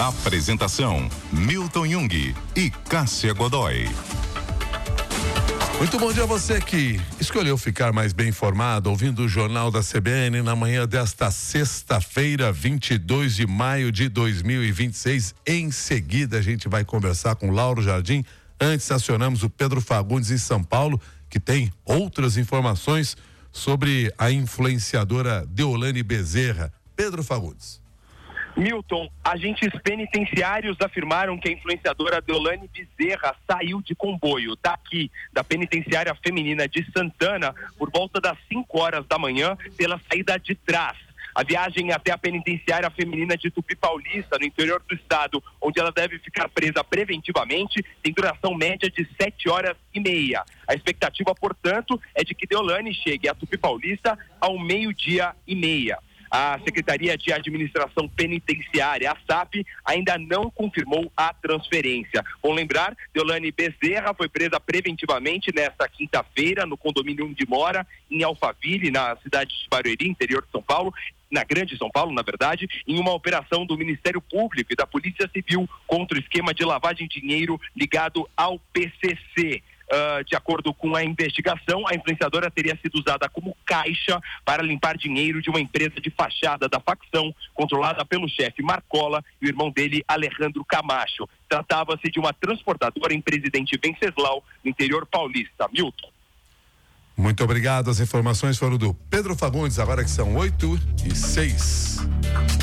Apresentação: Milton Jung e Cássia Godoy. Muito bom dia a você que escolheu ficar mais bem informado ouvindo o Jornal da CBN na manhã desta sexta-feira, 22 de maio de 2026. Em seguida a gente vai conversar com Lauro Jardim. Antes acionamos o Pedro Fagundes em São Paulo, que tem outras informações sobre a influenciadora Deolane Bezerra. Pedro Fagundes. Milton, agentes penitenciários afirmaram que a influenciadora Deolane Bezerra saiu de comboio daqui, da penitenciária feminina de Santana, por volta das 5 horas da manhã, pela saída de trás. A viagem até a penitenciária feminina de Tupi Paulista, no interior do estado, onde ela deve ficar presa preventivamente, tem duração média de 7 horas e meia. A expectativa, portanto, é de que Deolane chegue a Tupi Paulista ao 12h30. A Secretaria de Administração Penitenciária, a SAP, ainda não confirmou a transferência. Bom lembrar, Deolane Bezerra foi presa preventivamente nesta quinta-feira no condomínio onde mora, em Alphaville, na cidade de Barueri, interior de São Paulo, na Grande São Paulo, na verdade, em uma operação do Ministério Público e da Polícia Civil contra o esquema de lavagem de dinheiro ligado ao PCC. De acordo com a investigação, a influenciadora teria sido usada como caixa para limpar dinheiro de uma empresa de fachada da facção, controlada pelo chefe Marcola e o irmão dele, Alejandro Camacho. Tratava-se de uma transportadora em Presidente Venceslau, no interior paulista. Milton. Muito obrigado. As informações foram do Pedro Fagundes, agora que são 8h06.